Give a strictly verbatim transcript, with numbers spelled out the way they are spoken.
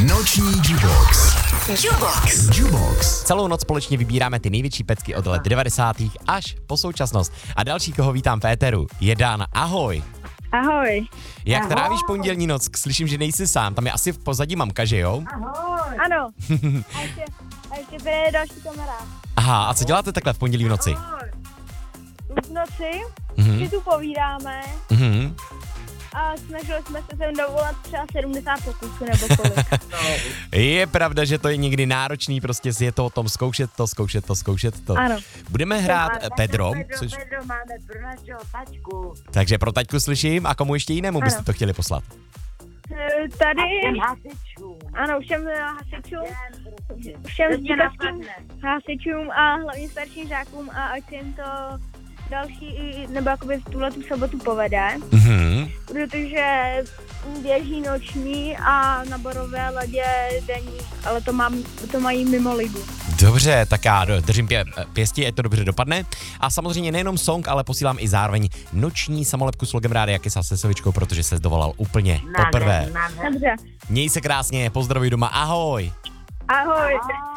Noční Jubox. Jubox. Jubox. Celou noc společně vybíráme ty největší pecky od let devadesátých až po současnost. A další, koho vítám v éteru, je Dan. Ahoj. Ahoj. Jak Ahoj. trávíš pondělní noc? Slyším, že nejsi sám. Tam je asi v pozadí mamka, že jo? Ahoj. Ano. A ještě, a ještě přijde další kamarád. Aha, a co děláte takhle v pondělí v noci? V noci Mhm. si tu povídáme Mhm. a snažili jsme se sem dovolat třeba sedmdesát pokusů nebo kolik. Je pravda, že to je někdy náročný, prostě je to o tom zkoušet to, zkoušet to, zkoušet to. Ano. Budeme hrát eh, Pedro, Pedro, což... Pedro, máme pro našeho tačku. takže pro taťku slyším, a komu ještě jinému byste Ano. to chtěli poslat? E, Tady, Těm hasičům. ano, všem hasičům, Všem, všem Co tě stíkačským napadne? hasičům a hlavně starším žákům a ať se jim to další, i- nebo jakoby v tuhle tu sobotu povede, Mhm. protože běží noční a na Borové ledě denní, ale to, mám, to mají mimo lidu. Dobře, tak já do- držím pě, pěstí, ať to dobře dopadne. A samozřejmě nejenom song, ale posílám i zároveň noční samolepku s logem Rádia Kisa se Sevičkou, protože se dovolal úplně poprvé. Nádherný, nádherný. Dobře. Měj se krásně, pozdravuj doma, ahoj. Ahoj. Ahoj.